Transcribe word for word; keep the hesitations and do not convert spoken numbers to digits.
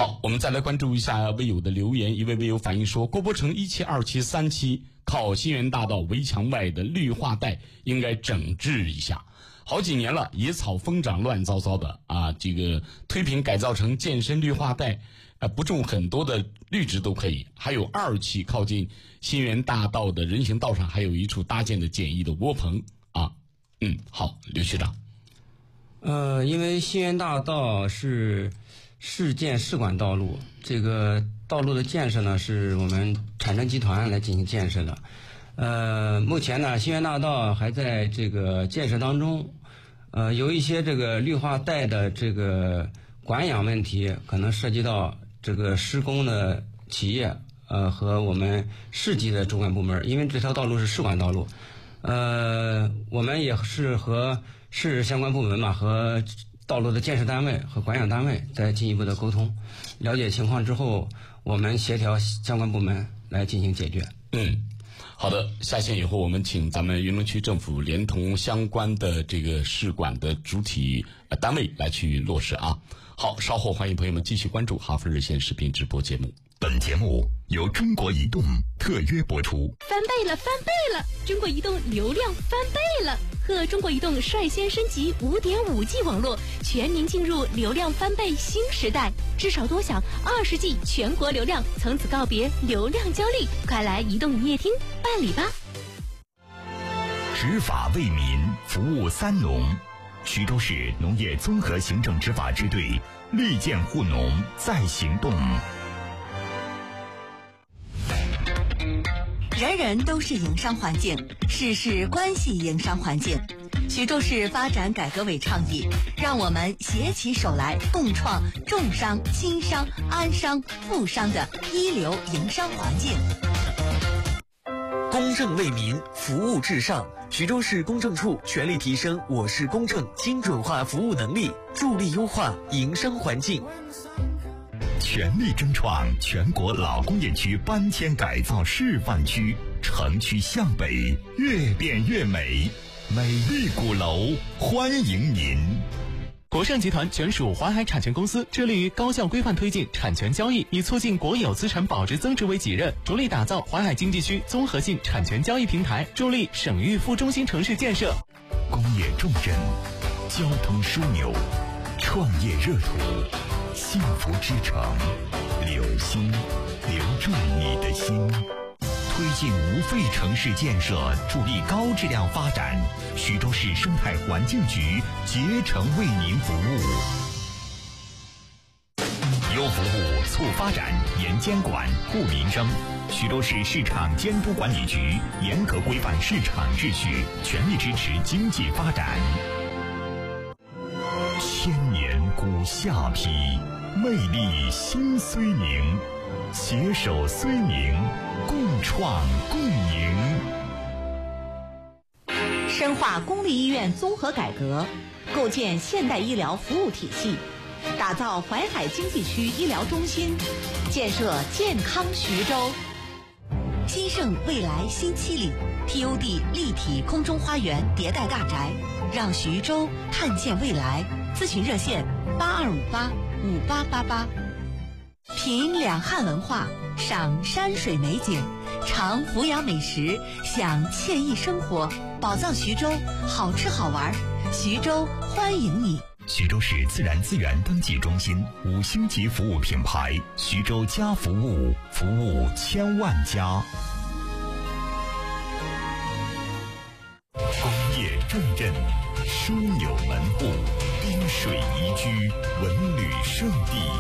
好，我们再来关注一下微友的留言。一位微友反映说，郭伯城一期、二期、三期靠新源大道围墙外的绿化带应该整治一下。好几年了，野草疯长，乱糟糟的啊！这个推平改造成健身绿化带，呃，不种很多的绿植都可以。还有二期靠近新源大道的人行道上，还有一处搭建的简易的窝棚啊。嗯，好，刘区长。 呃，因为新源大道是市建市管道路，这个道路的建设呢是我们产城集团来进行建设的。呃，目前呢，新源大道还在这个建设当中，呃，有一些这个绿化带的这个管养问题，可能涉及到这个施工的企业呃和我们市级的主管部门，因为这条道路是市管道路，呃，我们也是和市相关部门嘛，和道路的建设单位和管养单位再进一步的沟通，了解情况之后，我们协调相关部门来进行解决。 嗯。好的，下线以后我们请咱们云龙区政府连同相关的这个市管的主体单位来去落实啊。好，稍后欢迎朋友们继续关注哈佛热线视频直播节目。 本节目由中国移动特约播出。 翻倍了，翻倍了！中国移动流量翻倍了，和中国移动率先升级 五点五 G 网络，全民进入流量翻倍新时代。至少多享二十 G 全国流量，从此告别流量焦虑，快来移动营业厅办理吧。 执法为民，服务三农。徐州市农业综合行政执法支队利剑护农在行动。 人人都是营商环境，事事关系营商环境。徐州市发展改革委倡议，让我们携起手来，共创重商、轻商、安商、富商的一流营商环境。 公正为民，服务至上。徐州市公证处全力提升我市公证精准化服务能力，助力优化营商环境。 全力争创全国老工业区搬迁改造示范区，城区向北，越变越美，美丽鼓楼欢迎您。 国盛集团全属淮海产权公司，致力于高效规范推进产权交易，以促进国有资产保值增值为己任，着力打造淮海经济区综合性产权交易平台，助力省域副中心城市建设。 工业重镇，交通枢纽，创业热土，幸福之城，留心，留住你的心。推进无废城市建设，助力高质量发展。徐州市生态环境局竭诚为您服务。优服务，促发展，严监管，护民生。徐州市市场监督管理局严格规范市场秩序，全力支持经济发展。千年古下邳，魅力新睢宁，携手睢宁，共创共赢。 深化公立医院综合改革，构建现代医疗服务体系，打造淮海经济区医疗中心，建设健康徐州。新盛未来新七里 T O D 立体空中花园迭代大宅，让徐州看见未来。咨询热线八二五八五八八八。品两汉文化，赏山水美景，尝弘扬美食，享惬意生活，宝藏徐州，好吃好玩，徐州欢迎你。 徐州市自然资源登记中心五星级服务品牌，徐州家服务，服务千万家。工业重镇，枢纽门户，滨水宜居，文旅胜地。